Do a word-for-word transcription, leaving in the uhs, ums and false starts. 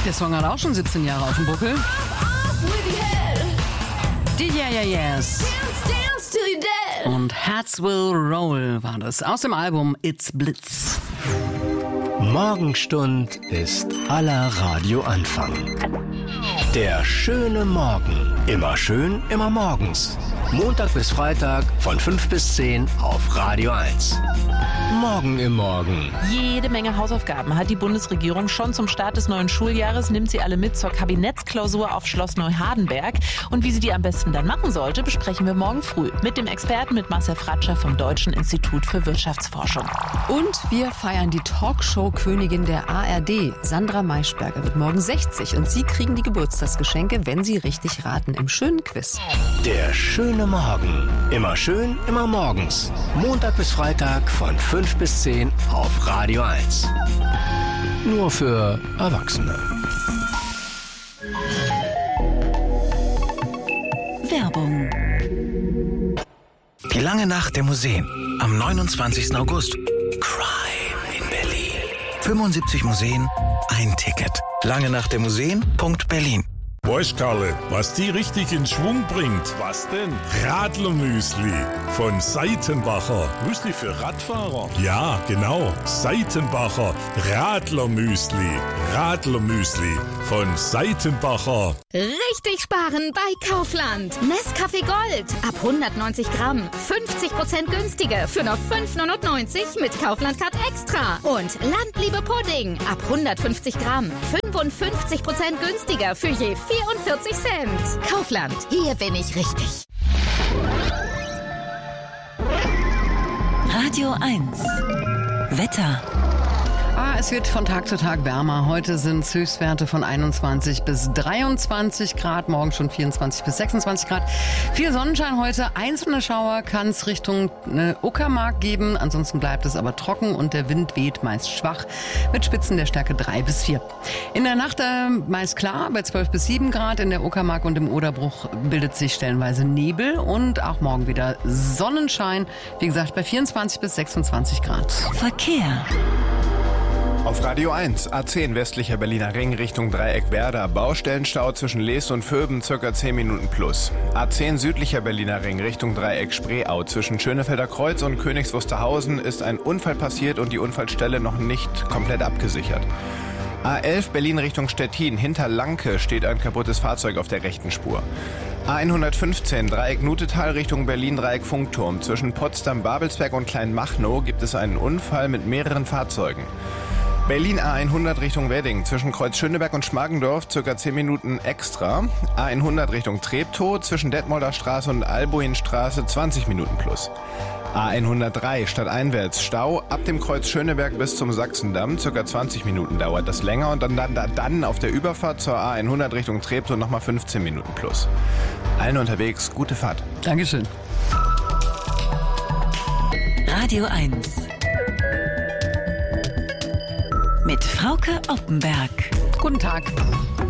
Der Song hat auch schon siebzehn Jahre auf dem Buckel. Die Yeah Yeah Yeahs. Und Hearts Will Roll war das aus dem Album It's Blitz. Morgenstund ist aller Radioanfang. Der schöne Morgen. Immer schön, immer morgens. Montag bis Freitag von fünf bis zehn auf Radio eins. Morgen im Morgen. Jede Menge Hausaufgaben hat die Bundesregierung schon zum Start des neuen Schuljahres. Nimmt sie alle mit zur Kabinettsklausur auf Schloss Neuhardenberg. Und wie sie die am besten dann machen sollte, besprechen wir morgen früh mit dem Experten, mit Marcel Fratscher vom Deutschen Institut für Wirtschaftsforschung. Und wir feiern die Talkshow-Königin der A R D. Sandra Maischberger wird morgen sechzig und Sie kriegen die Geburtstagsgeschenke, wenn Sie richtig raten, im schönen Quiz. Der schöne Morgen. Immer schön, immer morgens. Montag bis Freitag von fünf bis zehn auf Radio eins. Nur für Erwachsene. Werbung. Die lange Nacht der Museen am neunundzwanzigsten August. Crime in Berlin. fünfundsiebzig Museen, ein Ticket. Lange Nacht der Museen Punkt Berlin. Weißt Karle, was die richtig in Schwung bringt? Was denn? Radlermüsli von Seitenbacher. Müsli für Radfahrer? Ja, genau. Seitenbacher Radlermüsli. Radlermüsli von Seitenbacher. Richtig sparen bei Kaufland. Nescafé Gold ab hundertneunzig Gramm. fünfzig Prozent günstiger für nur fünf neunundneunzig mit Kaufland Card Extra. Und Landliebe Pudding ab hundertfünfzig Gramm. fünfundfünfzig Prozent günstiger für je vierundvierzig Cent. Kaufland, hier bin ich richtig. Radio eins. Wetter. Ah, es wird von Tag zu Tag wärmer. Heute sind es Höchstwerte von einundzwanzig bis dreiundzwanzig Grad, morgen schon vierundzwanzig bis sechsundzwanzig Grad. Viel Sonnenschein heute. Einzelne Schauer kann es Richtung äh, Uckermark geben. Ansonsten bleibt es aber trocken und der Wind weht meist schwach mit Spitzen der Stärke drei bis vier. In der Nacht äh, meist klar bei zwölf bis sieben Grad. In der Uckermark und im Oderbruch bildet sich stellenweise Nebel und auch morgen wieder Sonnenschein. Wie gesagt, bei vierundzwanzig bis sechsundzwanzig Grad. Verkehr. Auf Radio eins, A zehn westlicher Berliner Ring Richtung Dreieck Werder. Baustellenstau zwischen Lees und Vöben, circa zehn Minuten plus. A zehn südlicher Berliner Ring Richtung Dreieck Spreeau. Zwischen Schönefelder Kreuz und Königs Wusterhausen ist ein Unfall passiert und die Unfallstelle noch nicht komplett abgesichert. A elf Berlin Richtung Stettin. Hinter Lanke steht ein kaputtes Fahrzeug auf der rechten Spur. A hundertfünfzehn Dreieck Nutetal Richtung Berlin Dreieck Funkturm. Zwischen Potsdam, Babelsberg und Kleinmachnow gibt es einen Unfall mit mehreren Fahrzeugen. Berlin A hundert Richtung Wedding, zwischen Kreuz Schöneberg und Schmargendorf, circa zehn Minuten extra. A hundert Richtung Treptow, zwischen Detmolder Straße und Albuinstraße, zwanzig Minuten plus. A hundertdrei stadteinwärts, Stau ab dem Kreuz Schöneberg bis zum Sachsendamm, circa zwanzig Minuten dauert das länger. Und dann, dann, dann auf der Überfahrt zur A hundert Richtung Treptow nochmal fünfzehn Minuten plus. Allen unterwegs, gute Fahrt. Dankeschön. Radio eins. Mit Frauke Oppenberg. Guten Tag.